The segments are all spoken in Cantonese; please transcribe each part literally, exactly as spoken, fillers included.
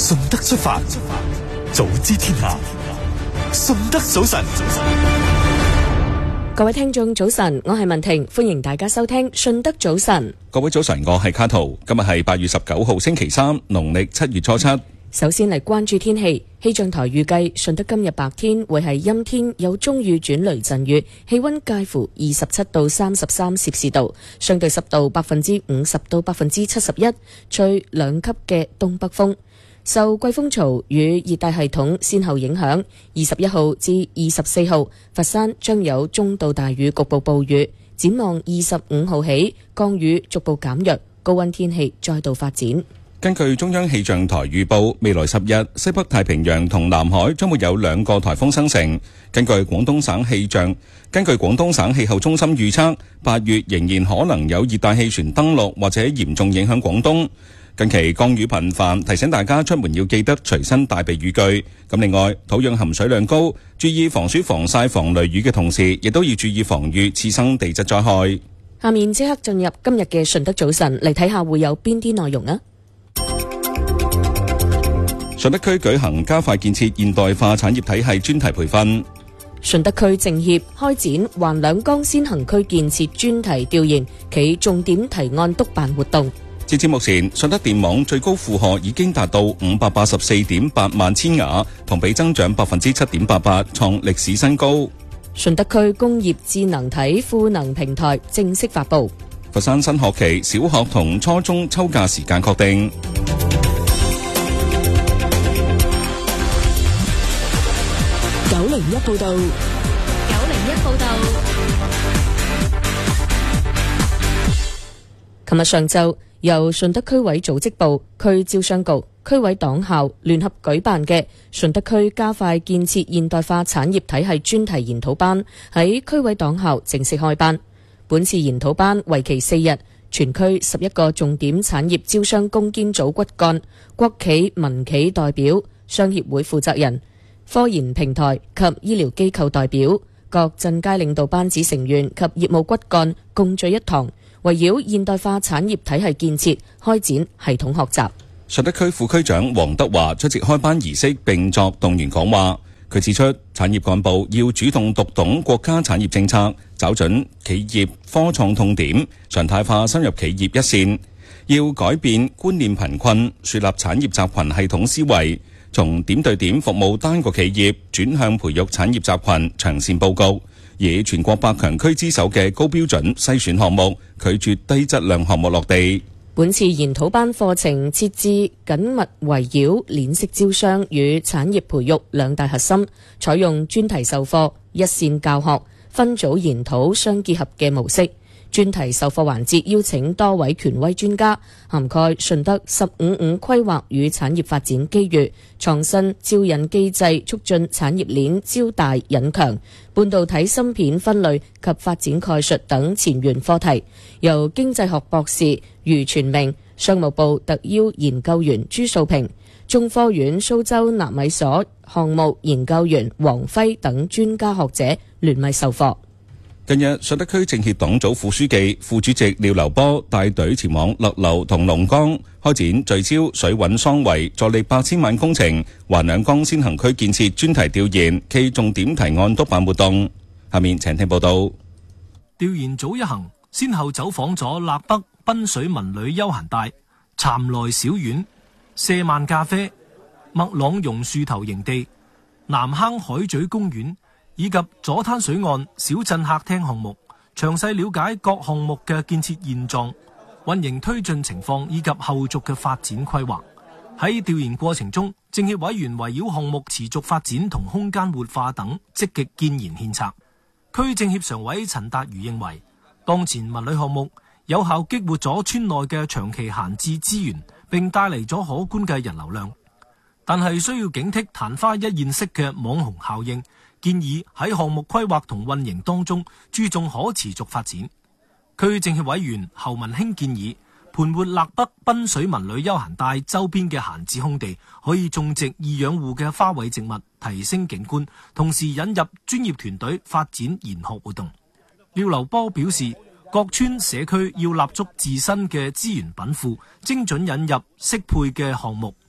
順德出發，早知天下，順德早晨。 各位聽眾早晨，我係文婷，歡迎大家收聽順德早晨。 各位早晨，我係卡圖。今日係八月十九號星期三，農曆七月初七。 首先嚟關注天氣，氣象台預計順德今日白天會係陰天，有中雨轉雷陣雨，氣溫介乎二十七到三十三攝氏度，相對濕度百分之五十到百分之七十一，吹兩級嘅東北風。受季風槽與熱帶系統先後影響，二十一號至二十四號佛山將有中到大雨，局部暴雨。展望二十五號起，降雨逐步減弱，高溫天氣再度發展。 根據中央氣象台預報，未來十日西北太平洋同南海將會有兩個颱風生成。根據廣東省氣象，根據廣東省氣候中心預測，八月仍然可能有熱帶氣旋登陸或者嚴重影響廣東。近期降雨頻繁，提醒大家出門要記得隨身帶備雨具。咁另外，土壤含水量高，注意防暑防曬防雷雨嘅同時，亦都要注意防禦次生地質災害。 下面即刻進入今日嘅順德早晨，嚟睇下會有邊啲內容啊！ 順德區舉行加快建設現代化產業體系專題培訓。 順德區政協開展橫兩江先行區建設專題調研暨重點提案督辦活動。 截至目前，順德電網最高負荷已經達到五百八十四點八萬千瓦，同比增長百分之七點八八，創歷史新高。 順德區工業智能體賦能平台正式發布。 佛山新學期小學同初中抽假時間確定。 九零一報道。九零一報道。琴日上晝，由順德區委組織部、區招商局、區委黨校聯合舉辦嘅順德區加快建設現代化產業體系專題研討班喺區委黨校正式開班。本次研討班為期四日，全區十一個重點產業招商攻堅組骨幹、國企民企代表、商協會負責人、科研平台及醫療機構代表、各鎮街領導班子成員及業務骨幹共聚一堂，圍繞現代化產業體系建設開展系統學習。 順德區副區長黃德華出席開班儀式並作動員講話。佢指出，產業幹部要主動讀懂國家產業政策，找準企業科創痛點，常態化深入企業一線，要改變觀念貧困，樹立產業集群系統思維，從點對點服務單個企業轉向培育產業集群長線佈局，以全國百強區之首嘅高標準篩選項目，拒絕低質量項目落地。 本次研討班課程設置緊密圍繞鏈式招商與產業培育兩大核心，採用專題授課、一線教學、分組研討相結合嘅模式。專題授課環節邀請多位權威專家，涵蓋順德十五五規劃與產業發展機遇、創新招引機制促進產業鏈招大引強、半導體芯片分類及發展概述等前沿課題，由經濟學博士余全明、商務部特邀研究員朱素平、中科院蘇州納米所項目研究員黃輝等專家學者聯袂授課。 近日，順德區政協黨組副書記、副主席廖流波帶隊前往勒流同龍崗，開展聚焦水穩桑圍助力八千萬工程橫兩江先行區建設專題調研暨重點提案督辦活動。下面請聽報道。 調研組一行先後走訪咗勒北濱水文旅休閒帶、蠶來小院、舍萬咖啡、麥朗榕樹頭營地、南坑海咀公園以及左灘水岸小鎮客廳項目，詳細了解各項目嘅建設現狀、運營推進情況以及後續嘅發展規劃。喺調研過程中，政協委員圍繞項目持續發展同空間活化等積極建言獻策。區政協常委陳達如認為，當前文旅項目有效激活咗村內嘅長期閒置資源，並帶嚟咗可觀嘅人流量，但係需要警惕曇花一現式嘅網紅效應。建議喺項目規劃同運營當中注重可持續發展。區政協委員侯文興建議，盤活勒北濱水文旅休閒帶周邊嘅閒置空地，可以種植易養護嘅花卉植物，提升景觀，同時引入專業團隊發展研學活動。廖流波表示，各村社區要立足自身嘅資源稟賦，精準引入適配嘅項目，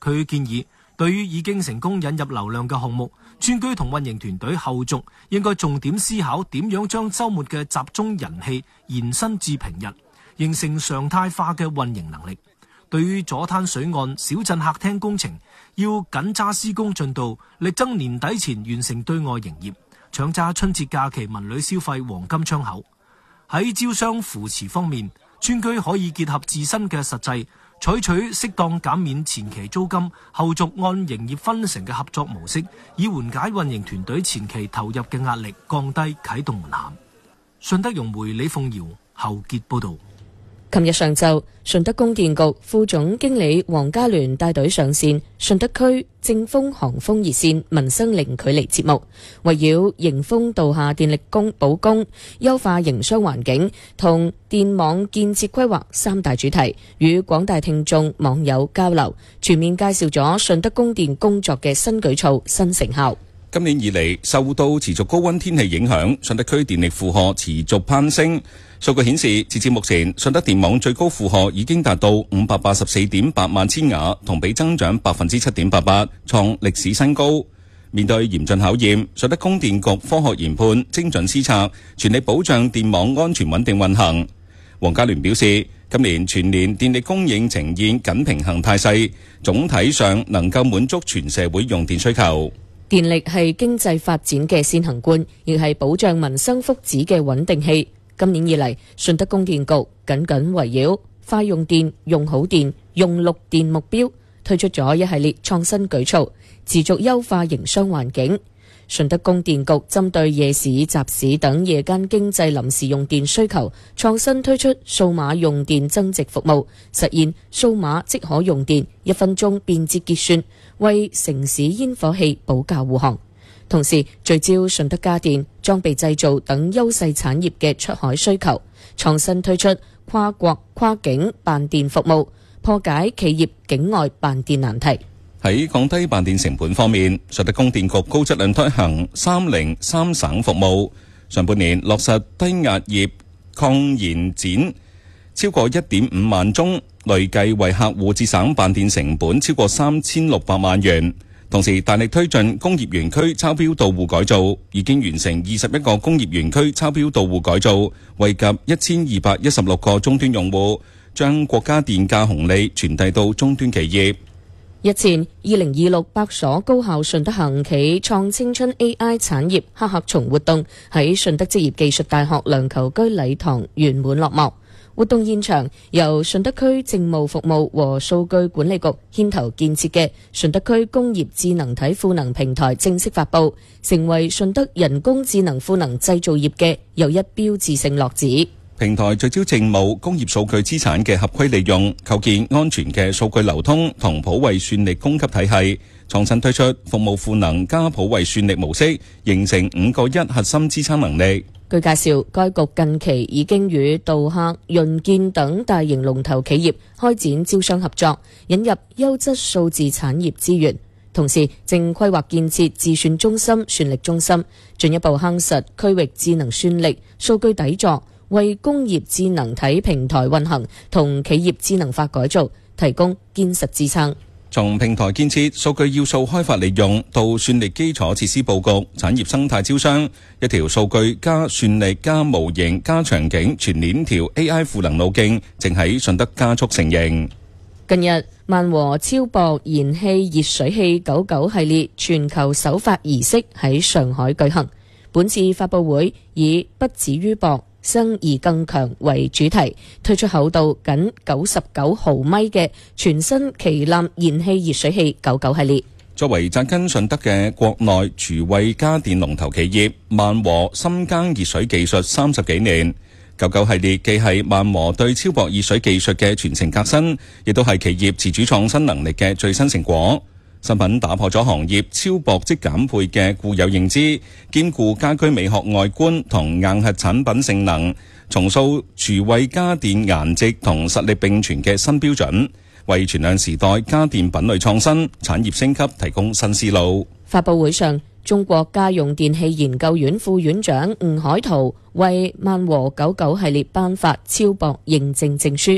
佢建議，對於已經成功引入流量嘅項目，川居同運營團隊後續應該重點思考點樣將週末嘅集中人氣延伸至平日，形成常態化嘅運營能力。對於左灘水岸小鎮客廳工程，要緊揸施工進度，力爭年底前完成對外營業，搶揸春節假期文旅消費黃金窗口。喺招商扶持方面，川居可以結合自身嘅實際，採取適當減免前期租金，後續按營業分成嘅合作模式，以緩解運營團隊前期投入嘅壓力，降低啟動門檻。順德融媒李鳳瑤後傑報道。 琴日上晝，順德供電局副總經理黃家聯帶隊上線順德區正風航風熱線民生零距離節目，圍繞迎風導下電力供保供、優化營商環境同電網建設規劃三大主題，與廣大聽眾網友交流，全面介紹咗順德供電工作嘅新舉措、新成效。 今年以嚟，受到持續高溫天氣影響，順德區電力負荷持續攀升。數據顯示，截至目前，順德電網最高負荷已經達到五百八十四點八萬千瓦，同比增長百分之七點八八，創歷史新高。面對嚴峻考驗，順德供電局科學研判、精準施策，全力保障電網安全穩定運行。黃家聯表示，今年全年電力供應呈現緊平衡態勢，總體上能夠滿足全社會用電需求。 電力係經濟發展嘅先行官，亦係保障民生福祉嘅穩定器。今年以嚟，順德供電局緊緊圍繞快用電、用好電、用綠電目標，推出咗一系列創新舉措，持續優化營商環境。順德供電局針對夜市、集市等夜間經濟臨時用電需求，創新推出數碼用電增值服務，實現數碼即可用電，一分鐘便捷結算，為城市煙火氣保駕護航。同時聚焦順德家電、裝備製造等優勢產業嘅出海需求，創新推出跨國跨境辦電服務，破解企業境外辦電難題。 喺降低辦電成本方面，順德供電局高質量推行三零三省服務，上半年落實低壓業抗燃展超過一點五萬宗，累計為客戶節省辦電成本超過三千六百萬元。同時大力推進工業園區抄標到戶改造，已經完成二十一個工業園區抄標到戶改造，惠及一千二百一十六個終端用戶，將國家電價紅利傳遞到終端企業。 日前，二零二六百所高校順德行企創青春 A I 產業黑客松活動喺順德職業技術大學梁球居禮堂圓滿落幕。活動現場由順德區政務服務和數據管理局牽頭建設嘅順德區工業智能體賦能平台正式發佈，成為順德人工智能賦能製造業嘅又一標誌性落子。 平台聚焦政務、工業數據資產嘅合規利用，構建安全嘅數據流通同普惠算力供給體系，創新推出服務賦能加普惠算力模式，形成五個一核心支撐能力。 據介紹，該局近期已經與杜克、潤建等大型龍頭企業開展招商合作，引入優質數字產業資源，同時正規劃建設智算中心、算力中心，進一步夯實區域智能算力、數據底座，為工業智能體平台運行同企業智能化改造提供堅實支撐。 從平台建設、數據要素開發利用到算力基礎設施佈局、產業生態招商，一條數據加算力加模型加場景全鏈條 A I 賦能路徑正喺順德加速成形。 近日，萬和超薄燃氣熱水器九九系列全球首發儀式喺上海舉行。本次發佈會以不止於薄，生而更強為主題，推出厚度僅九十九毫米嘅全新旗艦燃氣熱水器九九系列。 作為紮根順德嘅國內廚衛家電龍頭企業，萬和深耕熱水技術三十幾年。九九系列既係萬和對超薄熱水技術嘅傳承革新，亦都係企業自主創新能力嘅最新成果。新品打破咗行業超薄即減配嘅固有認知，兼顧家居美學外觀同硬核產品性能，重塑廚衛家電顏值同實力並存嘅新標準，為全量時代家電品類創新、產業升級提供新思路。 發佈會上，中國家用電器研究院副院長吳海濤為萬和九九系列頒發超薄認證證書。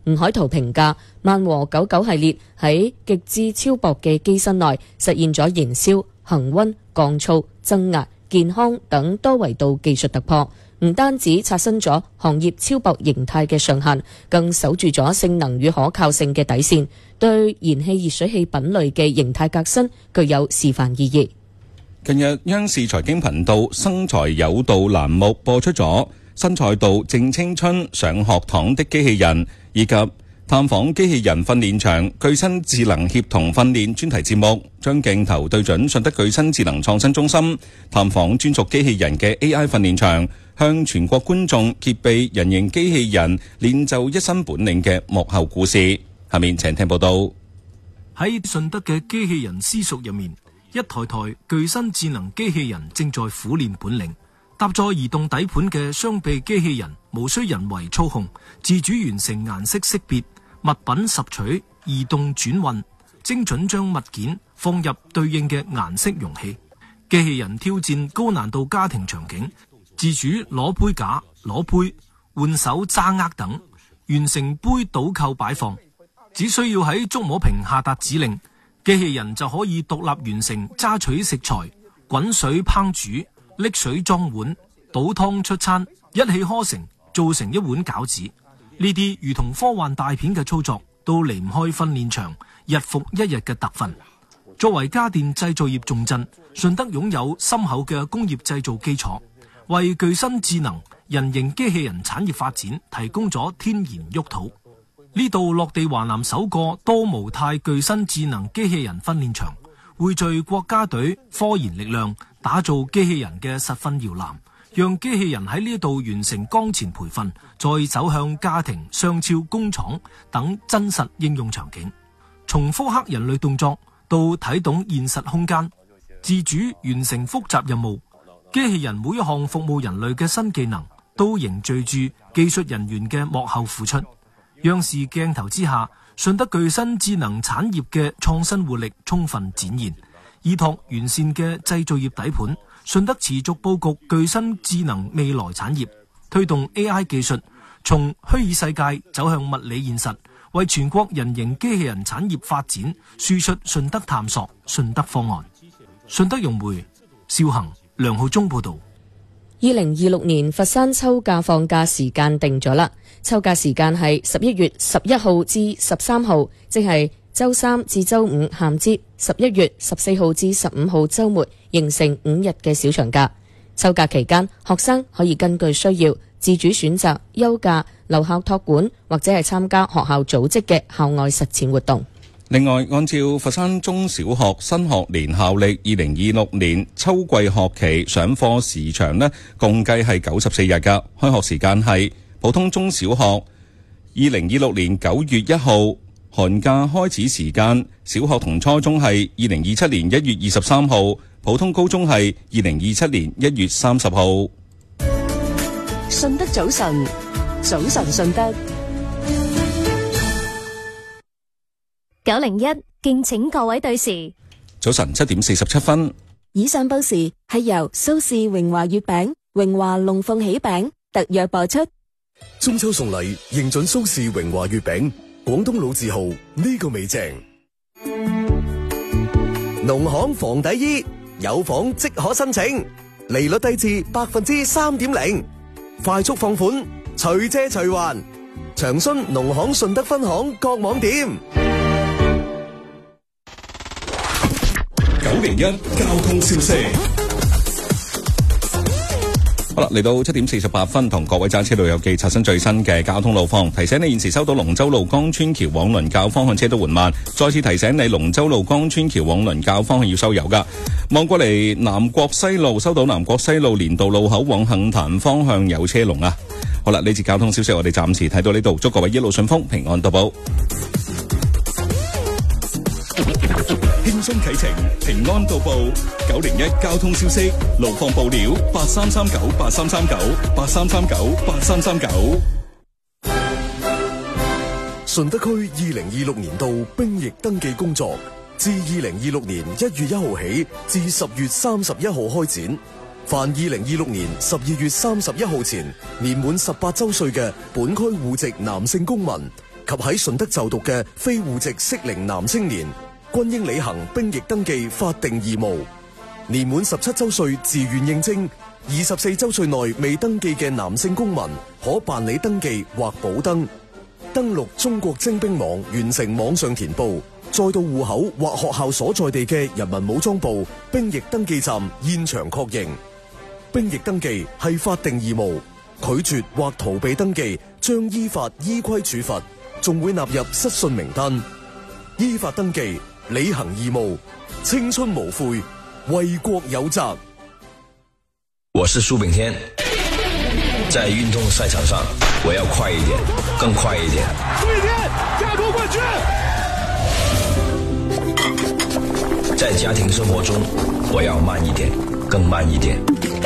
吳海濤評價萬和九九系列喺極致超薄嘅機身內實現咗燃燒、恆溫、降噪、增壓、健康等多維度技術突破，唔單止刷新咗行業超薄形態嘅上限，更守住咗性能與可靠性嘅底線，對燃氣熱水器品類嘅形態革新具有示範意義。 近日央視財經頻道生財有道欄目播出咗新賽道正青春上學堂的機器人，以及探訪機器人訓練場具身智能協同訓練專題節目，將鏡頭對準順德具身智能創新中心，探訪專屬機器人嘅 A I 訓練場，向全國觀眾揭秘人形機器人練就一身本領嘅幕後故事。下面請聽報道。 喺順德嘅機器人私塾入面，一台台具身智能機器人正在苦練本領。搭載移動底盤嘅雙臂機器人，無需人為操控，自主完成顏色識別、物品拾取、移動轉運，精準將物件放入對應嘅顏色容器。機器人挑戰高難度家庭場景，自主攞杯架、攞杯、換手揸握等，完成杯倒扣擺放。只需要喺觸摸屏下達指令，機器人就可以獨立完成揸取食材、滾水烹煮、拎水裝碗、倒湯出餐，一氣呵成，做成一碗餃子。呢啲如同科幻大片嘅操作，都離唔開訓練場日復一日嘅特訓。作為家電製造業重鎮，順德擁有深厚嘅工業製造基礎，為具身智能人形機器人產業發展提供咗天然沃土。呢度落地華南首個多模態具身智能機器人訓練場，匯聚國家隊科研力量，打造機器人嘅實訓搖籃，讓機器人喺呢度完成崗前培訓，再走向家庭、商超、工廠等真實應用場景。從複刻人類動作到睇懂現實空間，自主完成複雜任務，機器人每一項服務人類嘅新技能，都凝聚住技術人員嘅幕後付出。央視鏡頭之下，順德具身智能產業嘅創新活力充分展現，依託完善嘅製造業底盤，順德持續佈局具身智能未來產業，推動 A I 技術從虛擬世界走向物理現實，為全國人形機器人產業發展輸出順德探索、順德方案。順德融媒、邵恒、梁浩忠報道。 二零二六年佛山秋假放假時間定咗啦，秋假時間係十一月十一號至十三號，即係周三至周五銜接十一月十四號至十五號周末，形成五日嘅小長假。秋假期間，學生可以根據需要自主選擇休假、留校託管或者係參加學校組織嘅校外實踐活動。 另外，按照佛山中小學新學年校曆二零二六年秋季學期上課時長呢，共計係九十四日㗎。開學時間係普通中小學二零二六年九月一號，寒假開始時間小學同初中係二零二七年一月二十三號，普通高中係二零二七年一月三十號。 順德早晨，早晨順德。九零一，敬請各位對時。 早晨七點四十七分。 以上報時係由蘇氏榮華月餅、榮華龍鳳喜餅特約播出。 中秋送禮，認準蘇氏榮華月餅，廣東老字號，呢個味正。農行房底衣，有房即可申請，利率低至百分之三點零，快速放款，隨借隨還。詳詢農行順德分行各網店。 九零一交通消息。好啦，嚟到七點四十八分，同各位揸車老友記刷新最新嘅交通路況。提醒你現時收到龍舟路江村橋往倫教方向車都緩慢。再次提醒你，龍舟路江村橋往倫教方向要收油噶。望過嚟南國西路，收到南國西路連道路口往杏壇方向有車龍啊。好啦，呢節交通消息我哋暫時睇到呢度，祝各位一路順風，平安到寶。輕鬆啟程，平安到埗。九零一交通消息，路況報料八三三九八三三九八三三九八三三九。 順德區二零二六年度兵役登記工作自二零二六年一月一號起至十月三十一號開展。凡二零二六年十二月三十一號前年滿十八周歲嘅本區戶籍男性公民， 及喺順德就讀嘅非戶籍適齡男青年，均應履行兵役登記法定義務。年滿十七周歲自願應徵，二十四周歲內未登記嘅男性公民，可辦理登記或補登。登錄中國徵兵網，完成網上填報，再到戶口或學校所在地嘅人民武裝部兵役登記站現場確認。兵役登記係法定義務，拒絕或逃避登記將依法依規處罰，仲會納入失信名單。依法登記，履行義務，青春無悔，為國有責。 我是蘇炳添，在運動賽場上，我要快一點，更快一點。蘇炳添，加奪冠軍。在家庭生活中，我要慢一點，更慢一點。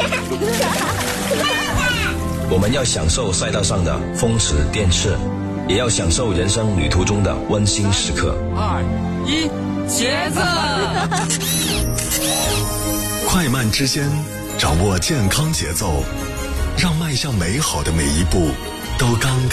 我們要享受賽道上的風馳電掣，也要享受人生旅途中的溫馨時刻。二一，茄子！ 快慢之間，掌握健康節奏，讓邁向美好的每一步都剛剛